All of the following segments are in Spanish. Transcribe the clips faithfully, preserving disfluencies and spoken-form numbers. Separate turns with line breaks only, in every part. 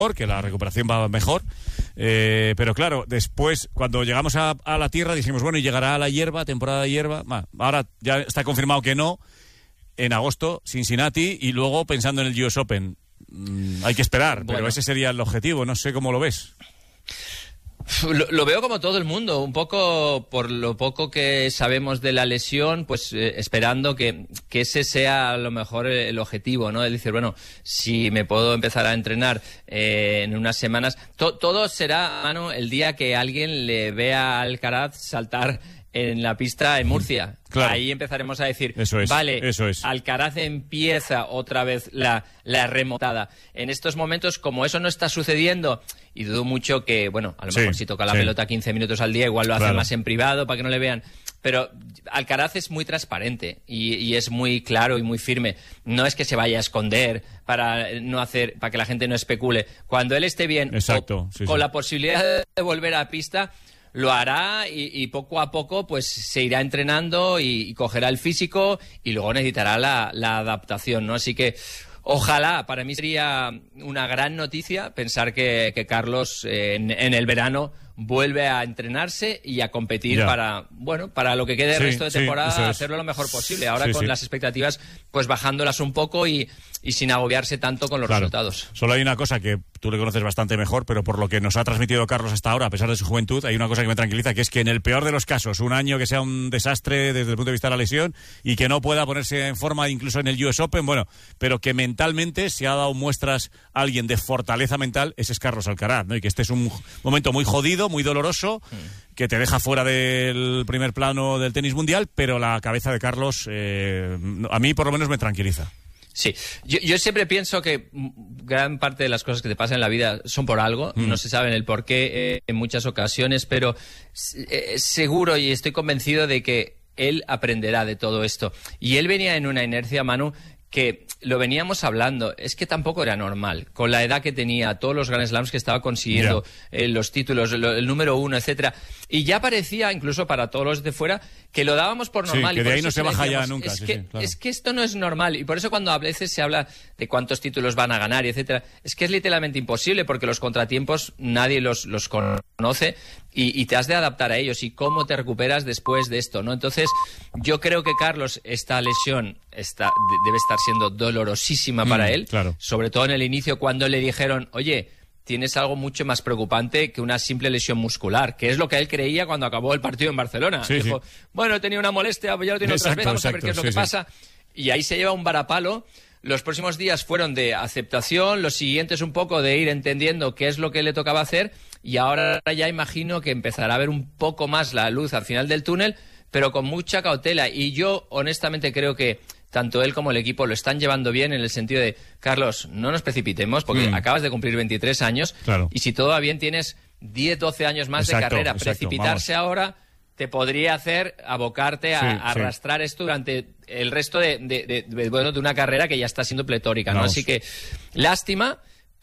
que la recuperación va mejor, eh, pero claro, después cuando llegamos a, a la tierra dijimos, bueno, y llegará la hierba, temporada de hierba, bah, ahora ya está confirmado que no, en agosto, Cincinnati, y luego pensando en el U S Open, mm, hay que esperar, bueno. Pero ese sería el objetivo, no sé cómo lo ves.
Lo, lo veo como todo el mundo, un poco por lo poco que sabemos de la lesión, pues eh, esperando que, que ese sea a lo mejor el, el objetivo, ¿no? Es decir, bueno, si me puedo empezar a entrenar eh, en unas semanas, to, todo será, mano, el día que alguien le vea a Alcaraz saltar en la pista en Murcia. Claro. Ahí empezaremos a decir,
eso es,
vale,
eso es.
Alcaraz empieza otra vez la, la remontada. En estos momentos, como eso no está sucediendo, y dudo mucho que, bueno, a lo mejor sí, si toca la sí. pelota quince minutos al día, igual lo hace claro. más en privado para que no le vean. Pero Alcaraz es muy transparente y, y es muy claro y muy firme. No es que se vaya a esconder para no hacer, para que la gente no especule. Cuando él esté bien,
Exacto,
o,
sí,
con
sí.
la posibilidad de volver a la pista, lo hará y, y poco a poco pues se irá entrenando y, y cogerá el físico y luego necesitará la, la adaptación, ¿no? Así que ojalá, para mí sería una gran noticia pensar que, que Carlos eh, en, en el verano vuelve a entrenarse y a competir ya. para bueno para lo que quede el sí, resto de temporada, sí, hacerlo lo mejor posible. Ahora sí, con sí. las expectativas pues bajándolas un poco y, y sin agobiarse tanto con los claro. resultados.
Solo hay una cosa que tú le conoces bastante mejor, pero por lo que nos ha transmitido Carlos hasta ahora, a pesar de su juventud, hay una cosa que me tranquiliza, que es que en el peor de los casos, un año que sea un desastre desde el punto de vista de la lesión y que no pueda ponerse en forma incluso en el U S Open, bueno, pero que mentalmente se ha dado muestras a alguien de fortaleza mental, ese es Carlos Alcaraz, ¿no? Y que este es un momento muy jodido, muy doloroso, mm. que te deja fuera del primer plano del tenis mundial, pero la cabeza de Carlos eh, a mí por lo menos me tranquiliza.
Sí, yo, yo siempre pienso que gran parte de las cosas que te pasan en la vida son por algo, mm. no se saben el por qué eh, en muchas ocasiones, pero eh, seguro y estoy convencido de que él aprenderá de todo esto. Y él venía en una inercia, Manu, que lo veníamos hablando, es que tampoco era normal, con la edad que tenía, todos los Grand Slams que estaba consiguiendo, yeah. eh, los títulos, lo, el número uno, etcétera, y ya parecía, incluso para todos los de fuera, que lo dábamos por normal.
Sí, que
y por
de ahí
eso
no se baja
decíamos,
ya nunca.
Es,
sí,
que,
sí, claro.
es que esto no es normal, y por eso cuando a veces se habla de cuántos títulos van a ganar, y etcétera, es que es literalmente imposible, porque los contratiempos nadie los, los conoce, y, y te has de adaptar a ellos, y cómo te recuperas después de esto, ¿no? Entonces, yo creo que Carlos, esta lesión está, debe estar siendo dolorosísima para mm, él,
claro.
sobre todo en el inicio cuando le dijeron, oye, tienes algo mucho más preocupante que una simple lesión muscular, que es lo que él creía cuando acabó el partido en Barcelona.
Sí,
Dijo,
sí.
bueno, he tenido una molestia, ya lo tiene otras veces, vamos exacto, a ver qué es lo sí, que sí. pasa. Y ahí se lleva un varapalo. Los próximos días fueron de aceptación, los siguientes un poco de ir entendiendo qué es lo que le tocaba hacer, y ahora ya imagino que empezará a ver un poco más la luz al final del túnel, pero con mucha cautela. Y yo honestamente creo que tanto él como el equipo lo están llevando bien en el sentido de, Carlos, no nos precipitemos porque mm. acabas de cumplir veintitrés años
claro.
y si todo va bien tienes diez, doce años más
exacto,
de carrera.
exacto,
Precipitarse
vamos.
ahora te podría hacer abocarte a,
sí,
a arrastrar
sí.
esto durante el resto de, de, de, de, bueno, de una carrera que ya está siendo pletórica, ¿no?
Vamos.
Así que lástima,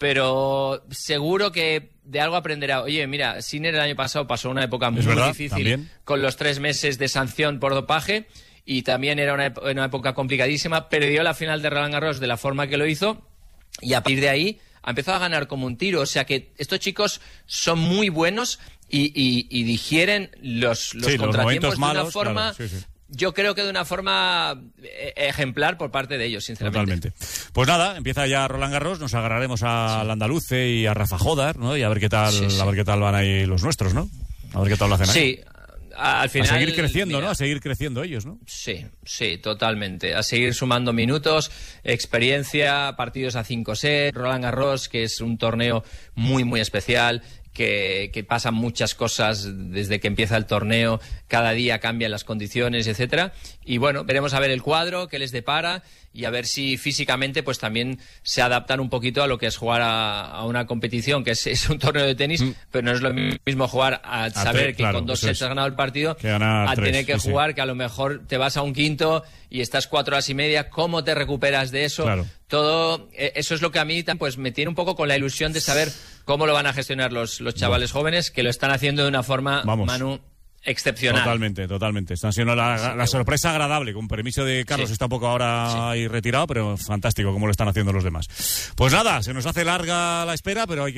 pero seguro que de algo aprenderá. Oye, mira, Sinner el año pasado pasó una época muy
verdad,
difícil
también.
Con los tres meses de sanción por dopaje. Y también era una, una época complicadísima, perdió la final de Roland Garros de la forma que lo hizo y a partir de ahí ha empezado a ganar como un tiro. O sea que estos chicos son muy buenos y, y, y digieren los, los
sí,
contratiempos
los
de una
malos,
forma...
Claro, sí, sí.
Yo creo que de una forma ejemplar por parte de ellos, sinceramente.
Totalmente. Pues nada, empieza ya Roland Garros, nos agarraremos al sí. Andaluce y a Rafa Jodar, ¿no? Y a ver qué tal, sí, sí. a ver qué tal van ahí los nuestros, ¿no? A ver qué tal lo hacen ahí.
Sí. Al final,
a seguir creciendo,
mira,
¿no? A seguir creciendo ellos, ¿no?
Sí, sí, totalmente. A seguir sumando minutos, experiencia, partidos a cinco sets, Roland Garros, que es un torneo muy, muy especial, que, que pasan muchas cosas desde que empieza el torneo, cada día cambian las condiciones, etcétera. Y bueno, veremos a ver el cuadro, qué les depara y a ver si físicamente pues también se adaptan un poquito a lo que es jugar a, a una competición, que es, es un torneo de tenis, mm. pero no es lo mismo jugar a, a saber tres, que claro, con dos sets has ganado el partido,
que a
tres, tener que
sí,
jugar,
sí.
que a lo mejor te vas a un quinto y estás cuatro horas y media, ¿cómo te recuperas de eso?
Claro.
Todo eso es lo que a mí pues me tiene un poco con la ilusión de saber cómo lo van a gestionar los, los chavales jóvenes, que lo están haciendo de una forma,
Vamos.
Manu, excepcional.
Totalmente, totalmente. Está siendo la, sí, la sorpresa bueno. agradable, con permiso de Carlos, sí. está un poco ahora sí. ahí retirado, pero fantástico como lo están haciendo los demás. Pues nada, se nos hace larga la espera, pero hay que